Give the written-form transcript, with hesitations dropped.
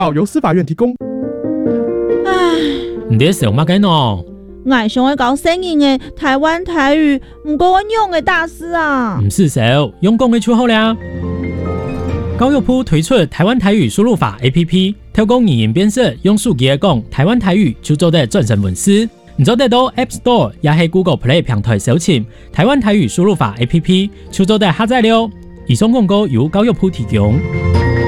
由司法院提供。 你在想乜嘅喏？ 我想要搞新颖的台湾台语，不过我用的大师啊。 唔是手，用讲嘅出好啦。教育部推出台湾台语输入法 APP， 透过语音辨识，用手机来讲台湾台语就做得转成文字。你做得到 App Store 也係 Google Play 平台搜尋台灣台語輸入法 APP， 就做得下載了。以上廣告由教育部提供。